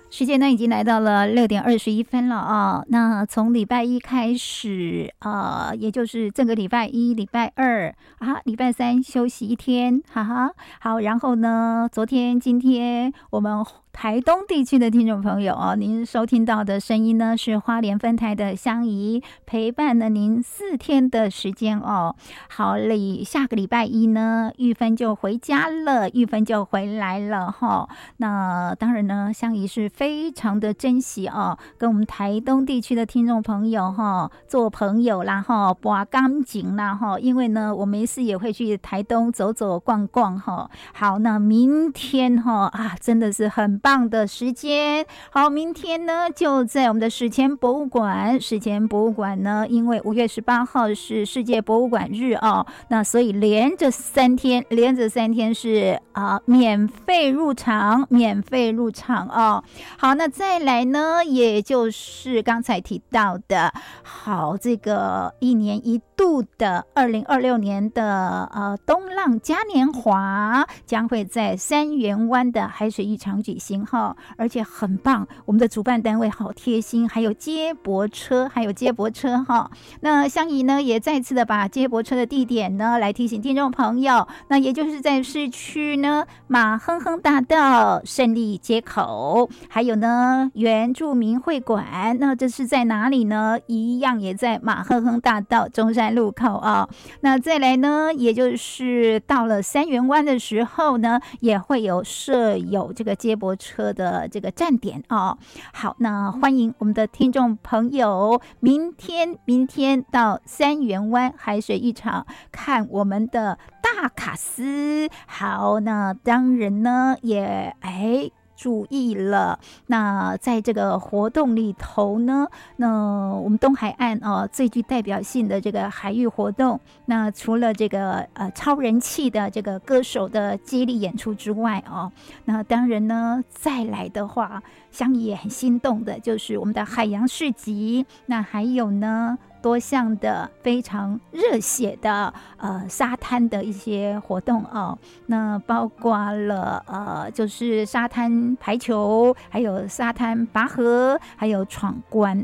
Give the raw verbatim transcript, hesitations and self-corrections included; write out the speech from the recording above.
时间呢已经来到了六点二十一分了啊。那从礼拜一开始，呃，也就是这个礼拜一、礼拜二啊，礼拜三休息一天，哈哈。好，然后呢，昨天、今天我们台东地区的听众朋友啊，您收听到的声音呢是花莲分台的香怡陪伴了您四天的时间哦。好嘞，下个礼拜一呢，玉芬就回家了，玉芬就回来了哈。那当然呢，香怡是非常的珍惜哦，跟我们台东地区的听众朋友哈做朋友啦哈，拔钢琴啦哈，因为呢，我没事也会去台东走走逛逛哈。好，那明天哈啊，真的是很棒的时间。好，明天呢就在我们的史前博物馆，史前博物馆呢，因为五月十八号是世界博物馆日哦，那所以连着三天，连着三天是啊、呃、免费入场，免费入场哦。好，那再来呢，也就是刚才提到的，好，这个一年一度的二零二六年的呃东浪嘉年华将会在三元湾的海水浴场举行哈，而且很棒，我们的主办单位好贴心，还有接驳车，还有接驳车哈。那香怡呢也再次的把接驳车的地点呢来提醒听众朋友，那也就是在市区呢马亨亨大道、胜利街口，还有呢原住民会馆，那这是在哪里呢？一样也在马亨亨大道中山路口啊。那再来呢，也就是到了三元湾的时候呢，也会有设有这个接驳车的这个站点哦。好，那欢迎我们的听众朋友，明天明天到三元湾海水浴场看我们的大卡斯。好，那当然呢，也哎。注意了，那在这个活动里头呢，那我们东海岸哦最具代表性的这个海域活动，那除了这个呃超人气的这个歌手的接力演出之外哦，那当然呢再来的话，香怡也很心动的，就是我们的海洋市集，那还有呢。多项的非常热血的呃沙滩的一些活动哦，那包括了呃就是沙滩排球，还有沙滩拔河，还有闯关